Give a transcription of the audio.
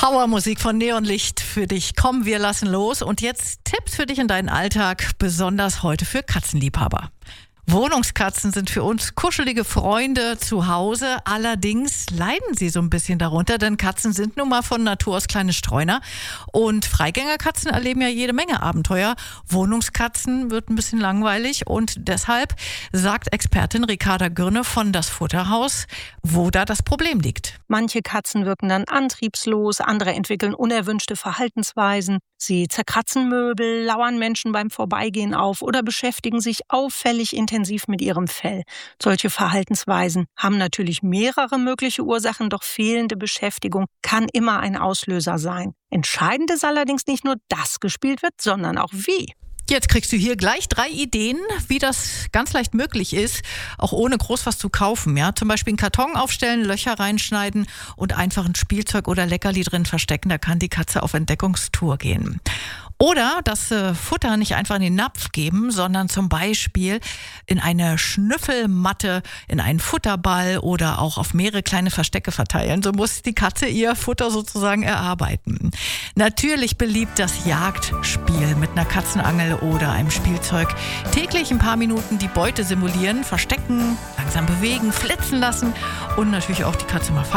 Powermusik von Neonlicht für dich. Komm, wir lassen los. Und jetzt Tipps für dich in deinen Alltag, besonders heute für Katzenliebhaber. Wohnungskatzen sind für uns kuschelige Freunde zu Hause. Allerdings leiden sie so ein bisschen darunter, denn Katzen sind nun mal von Natur aus kleine Streuner. Und Freigängerkatzen erleben ja jede Menge Abenteuer. Wohnungskatzen wird ein bisschen langweilig. Und deshalb sagt Expertin Ricarda Gürne von Das Futterhaus, wo da das Problem liegt. Manche Katzen wirken dann antriebslos, andere entwickeln unerwünschte Verhaltensweisen. Sie zerkratzen Möbel, lauern Menschen beim Vorbeigehen auf oder beschäftigen sich auffällig intensiv mit ihrem Fell. Solche Verhaltensweisen haben natürlich mehrere mögliche Ursachen, doch fehlende Beschäftigung kann immer ein Auslöser sein. Entscheidend ist allerdings nicht nur, dass gespielt wird, sondern auch wie. Jetzt kriegst du hier gleich 3 Ideen, wie das ganz leicht möglich ist, auch ohne groß was zu kaufen. Ja? Zum Beispiel einen Karton aufstellen, Löcher reinschneiden und einfach ein Spielzeug oder Leckerli drin verstecken. Da kann die Katze auf Entdeckungstour gehen. Oder das Futter nicht einfach in den Napf geben, sondern zum Beispiel in eine Schnüffelmatte, in einen Futterball oder auch auf mehrere kleine Verstecke verteilen. So muss die Katze ihr Futter sozusagen erarbeiten. Natürlich beliebt das Jagdspiel mit einer Katzenangel oder einem Spielzeug. Täglich ein paar Minuten die Beute simulieren, verstecken, langsam bewegen, flitzen lassen und natürlich auch die Katze mal